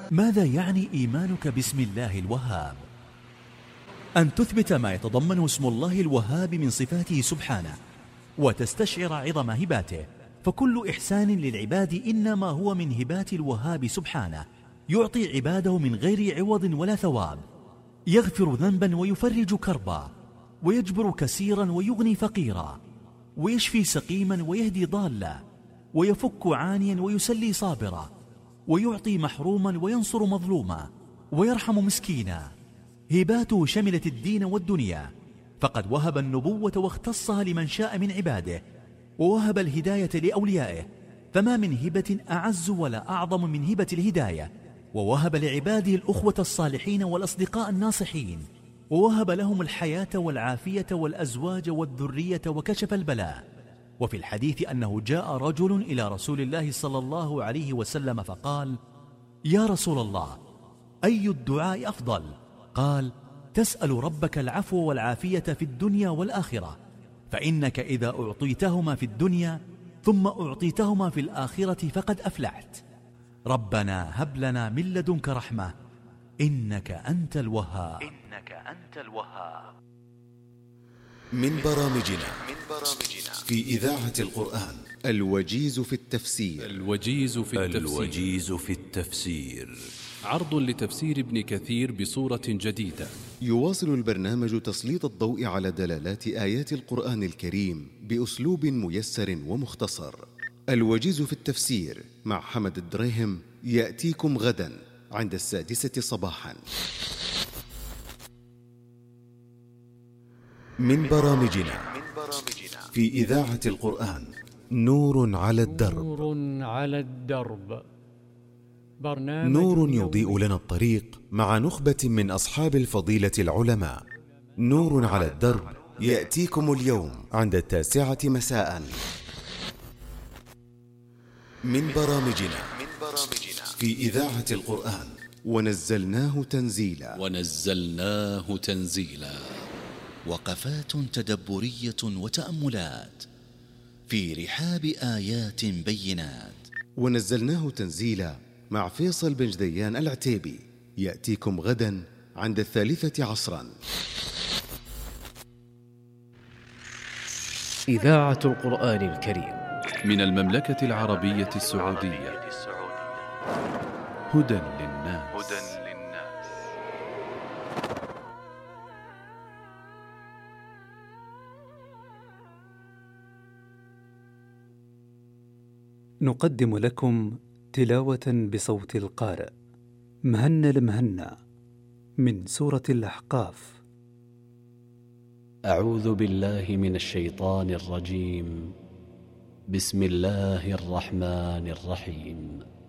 ماذا يعني إيمانك باسم الله الوهاب؟ أن تثبت ما يتضمنه اسم الله الوهاب من صفاته سبحانه، وتستشعر عظم هباته، فكل إحسان للعباد إنما هو من هبات الوهاب سبحانه، يعطي عباده من غير عوض ولا ثواب، يغفر ذنبا ويفرج كربا، ويجبر كسيرا ويغني فقيرا، ويشفي سقيما ويهدي ضالا، ويفك عانيا ويسلي صابرا، ويعطي محروما وينصر مظلوما، ويرحم مسكينا. هباته شملت الدين والدنيا، فقد وهب النبوة واختصها لمن شاء من عباده، ووهب الهداية لأوليائه، فما من هبة أعز ولا أعظم من هبة الهداية. ووهب لعباده الأخوة الصالحين والأصدقاء الناصحين، ووهب لهم الحياة والعافية والأزواج والذرية وكشف البلاء. وفي الحديث أنه جاء رجل إلى رسول الله صلى الله عليه وسلم فقال: يا رسول الله، أي الدعاء أفضل؟ قال: تسأل ربك العفو والعافية في الدنيا والآخرة، فإنك إذا أعطيتهما في الدنيا ثم أعطيتهما في الآخرة فقد أفلحت. ربنا هب لنا من لدنك رحمة إنك أنت الوهاب. من برامجنا في إذاعة القرآن الوجيز في التفسير. الوجيز في التفسير عرض لتفسير ابن كثير بصورة جديدة. يواصل البرنامج تسليط الضوء على دلالات آيات القرآن الكريم بأسلوب ميسر ومختصر. الوجيز في التفسير مع حمد الدريهم يأتيكم غدا عند 6:00 صباحا. من برامجنا في إذاعة القرآن نور على الدرب. نور يضيء لنا الطريق مع نخبة من أصحاب الفضيلة العلماء. نور على الدرب يأتيكم اليوم عند 9:00 مساء. من برامجنا في إذاعة القرآن ونزلناه تنزيلا. وقفات تدبرية وتأملات في رحاب آيات بينات. ونزلناه تنزيلا مع فيصل بن جديان العتيبي يأتيكم غدا عند 3:00 عصرا. إذاعة القرآن الكريم من المملكة العربية السعودية. هدى للناس. نقدم لكم تلاوة بصوت القارئ مهنا المهنا من سورة الأحقاف. أعوذ بالله من الشيطان الرجيم. بسم الله الرحمن الرحيم.